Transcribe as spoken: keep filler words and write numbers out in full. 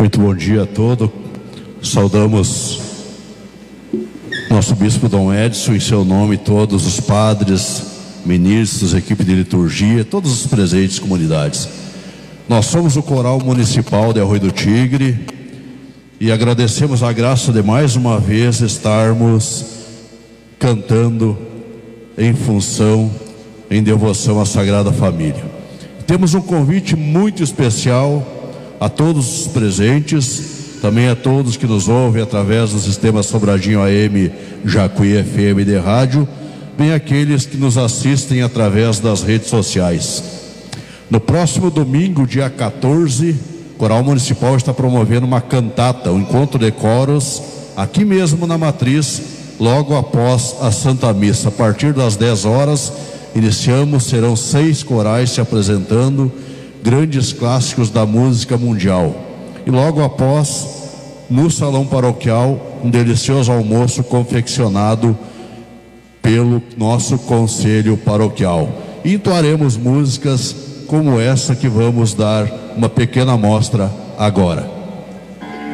Muito bom dia a todos. Saudamos nosso bispo Dom Edson, em seu nome, todos os padres, ministros, equipe de liturgia, todos os presentes comunidades. Nós somos o Coral Municipal de Arroio do Tigre e agradecemos a graça de mais uma vez estarmos cantando em função, em devoção à Sagrada Família. Temos um convite muito especial a todos os presentes, também a todos que nos ouvem através do sistema Sobradinho A M, Jacuí F M de rádio, bem aqueles que nos assistem através das redes sociais. No próximo domingo, dia quatorze, o Coral Municipal está promovendo uma cantata, um encontro de coros, aqui mesmo na Matriz, logo após a Santa Missa. A partir das dez horas, iniciamos, serão seis corais se apresentando, grandes clássicos da música mundial. E logo após, no salão paroquial, um delicioso almoço confeccionado pelo nosso conselho paroquial. E entoaremos músicas como essa que vamos dar uma pequena amostra agora.